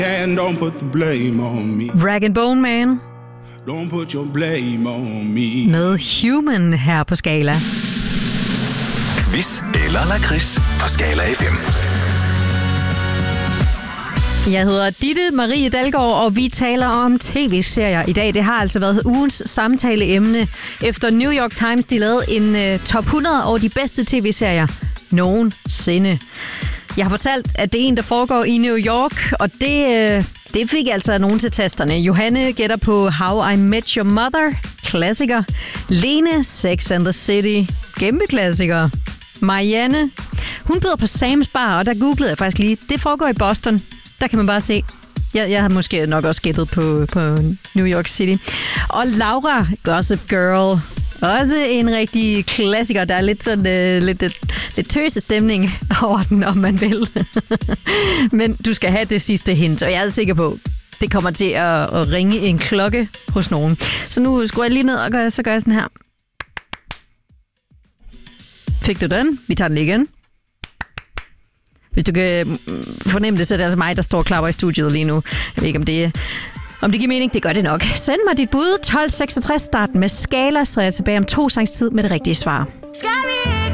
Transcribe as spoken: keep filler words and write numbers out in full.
And don't put the blame on me. Rag and Bone Man. Don't put your blame on me. Med Human her på Skala. Quiz eller lakrids på Skala F M. Jeg hedder Ditte Marie Dalgaard, og vi taler om tv-serier i dag. Det har altså været ugens samtaleemne, efter New York Times de lavede en uh, top hundrede over de bedste tv-serier nogensinde. Jeg har fortalt, at det er en, der foregår i New York, og det, uh, det fik altså nogen til tasterne. Johanne gætter på How I Met Your Mother, klassiker. Lene, Sex and the City, kæmpe klassiker. Marianne, hun byder på Sam's Bar, og der googlede jeg faktisk lige. Det foregår i Boston. Der kan man bare se. Jeg, jeg har måske nok også gættet på, på New York City. Og Laura, Gossip Girl. Også en rigtig klassiker. Der er lidt sådan uh, lidt, lidt, lidt tøse stemning over den, om man vil. Men du skal have det sidste hint, og jeg er sikker på, det kommer til at, at ringe en klokke hos nogen. Så nu skruer jeg lige ned, og gør, så gør jeg sådan her. Fik du den? Vi tager den lige igen. Hvis du kan fornemme det, så er det altså mig, der står og klapper i studiet lige nu. Jeg ved ikke, om det, om det giver mening. Det gør det nok. Send mig dit bud. tolv seksogtres starten med Skala, så er jeg tilbage om to sangs tid med det rigtige svar. Skal vi